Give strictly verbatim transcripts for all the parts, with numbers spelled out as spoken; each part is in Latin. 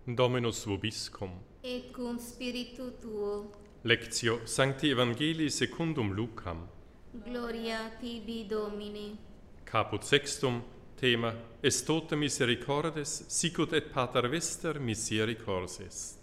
Dominus vobiscum. Et cum spiritu tuo. Lectio Sancti Evangelii secundum Lucam. Gloria tibi, Domine. Caput sextum, thema Est tota misericordes, sicut et pater vester misericors est.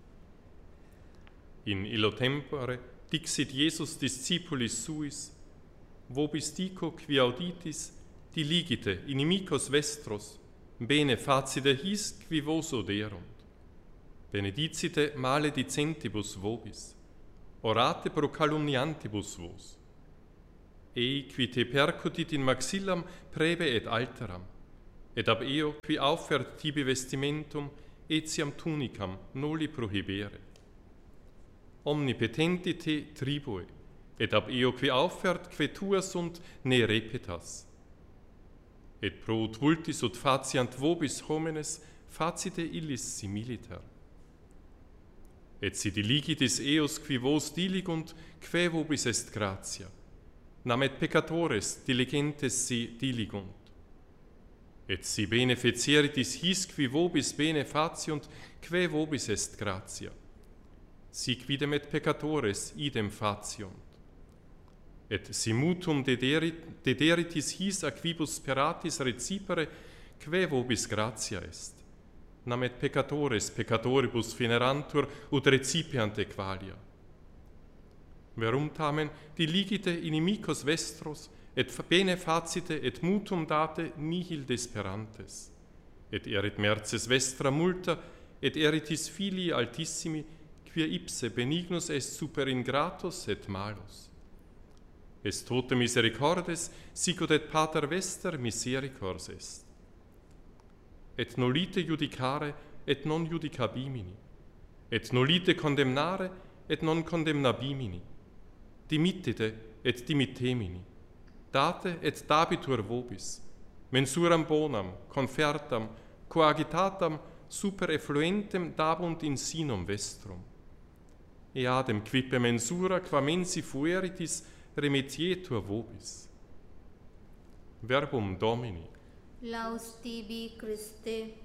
In illo tempore dixit Iesus discipulis suis, vobis dico qui auditis, diligite inimicos vestros, bene facide his qui vos oderunt. Benedicite maledicentibus vobis, orate pro calumniantibus vos. Ei qui te percutit in maxillam prebe et alteram, et ab eo qui auffert tibi vestimentum etiam tunicam noli prohibere. Omnipotenti te tribue, et ab eo qui auffert que tua sunt ne repetas. Et pro ut vultis ut faciant vobis homines facite illis similiter. Et si diligitis eos qui vos diligunt, que vobis est gratia, nam et peccatores diligentes si diligunt. Et si bene feceritis his qui vobis bene faciunt, que vobis est gratia, si quidem et peccatores idem faciunt. Et si mutum dederit, dederitis his a quibus speratis recipere, que vobis gratia est, nam et peccatores peccatoribus finerantur ut recipiant equalia. Verum tamen diligite inimicos vestros, et bene facite et mutum date nihil desperantes, et erit merces vestra multa, et eritis filii altissimi, quia ipse benignus est super ingratos et malus. Est tota misericordes, sicut et pater vester misericors est. Et nolite judicare, et non judicabimini, et nolite condemnare, et non condemnabimini, dimittite et dimittemini, date et dabitur vobis, mensuram bonam, confertam, coagitatam, super effluentem dabunt in sinum vestrum. Eadem quippe mensura qua mensi fueritis remetietur vobis. Verbum Domini. Laus tibi, Christe.